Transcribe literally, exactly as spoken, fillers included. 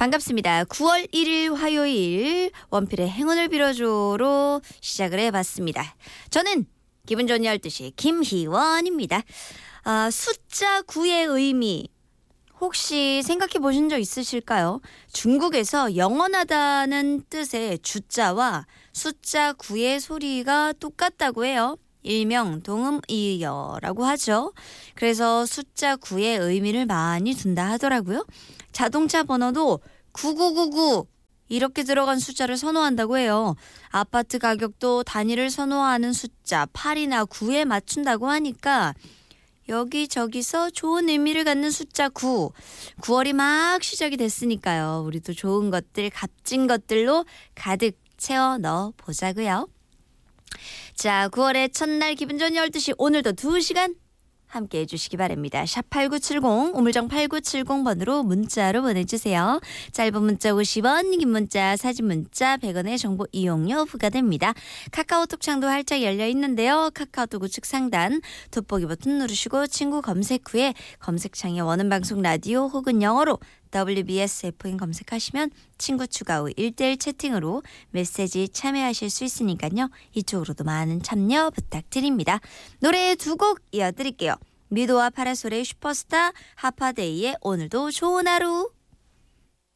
반갑습니다. 구월 일일 화요일 원필의 행운을 빌어줘로 시작을 해봤습니다. 저는 기분 좋은 열두 시 김희원입니다. 아, 숫자 구의 의미 혹시 생각해 보신 적 있으실까요? 중국에서 영원하다는 뜻의 주자와 숫자 구의 소리가 똑같다고 해요. 일명 동음이어라고 하죠. 그래서 숫자 구의 의미를 많이 둔다 하더라고요. 자동차 번호도 구구구구 이렇게 들어간 숫자를 선호한다고 해요. 아파트 가격도 단위를 선호하는 숫자 팔이나 구에 맞춘다고 하니까 여기저기서 좋은 의미를 갖는 숫자 구. 구월이 막 시작이 됐으니까요. 우리도 좋은 것들, 값진 것들로 가득 채워 넣어 보자고요. 자, 구월의 첫날 기분 좋은 열두 시 오늘도 두 시간 함께 해주시기 바랍니다. 샵 팔구칠공 우물정 팔구칠공 번으로 문자로 보내주세요. 짧은 문자 오십 원, 긴 문자 사진 문자 백 원의 정보 이용료 부과됩니다. 카카오톡 창도 활짝 열려 있는데요. 카카오톡 우측 상단 돋보기 버튼 누르시고 친구 검색 후에 검색창에 원음 방송 라디오 혹은 영어로 더블유비에스 에프엠 검색하시면 친구 추가 후 일 대일 채팅으로 메시지 참여하실 수 있으니까요. 이쪽으로도 많은 참여 부탁드립니다. 노래 두 곡 이어드릴게요. 미도와 파라솔의 슈퍼스타, 하파데이의 오늘도 좋은 하루.